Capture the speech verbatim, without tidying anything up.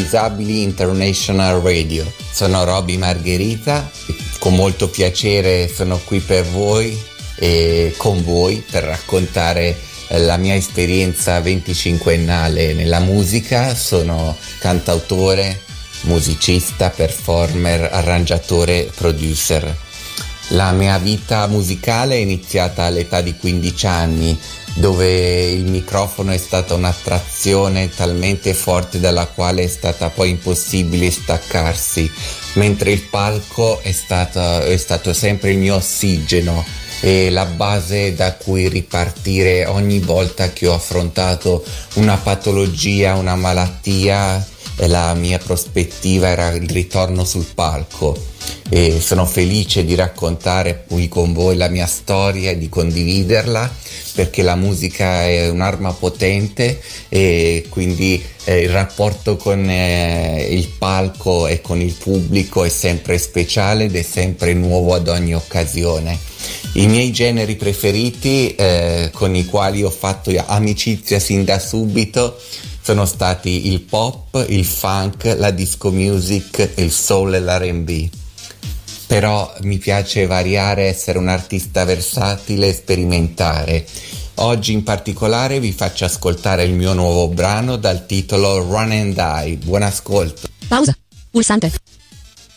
Disabili International Radio. Sono Roby Margherita, con molto piacere sono qui per voi e con voi per raccontare la mia esperienza venticinquennale nella musica. Sono cantautore, musicista, performer, arrangiatore, producer. La mia vita musicale è iniziata all'età di quindici anni, dove il microfono è stata un'attrazione talmente forte dalla quale è stata poi impossibile staccarsi, mentre il palco è stato, è stato sempre il mio ossigeno e la base da cui ripartire ogni volta che ho affrontato una patologia, una malattia. La mia prospettiva era il ritorno sul palco e sono felice di raccontare qui con voi la mia storia e di condividerla, perché la musica è un'arma potente e quindi eh, il rapporto con eh, il palco e con il pubblico è sempre speciale ed è sempre nuovo ad ogni occasione. I miei generi preferiti eh, con i quali ho fatto amicizia sin da subito sono stati il pop, il funk, la disco music, il soul e l'R and B. Però mi piace variare, essere un artista versatile e sperimentare. Oggi in particolare vi faccio ascoltare il mio nuovo brano dal titolo Run and Die. Buon ascolto. Pausa. Pulsante.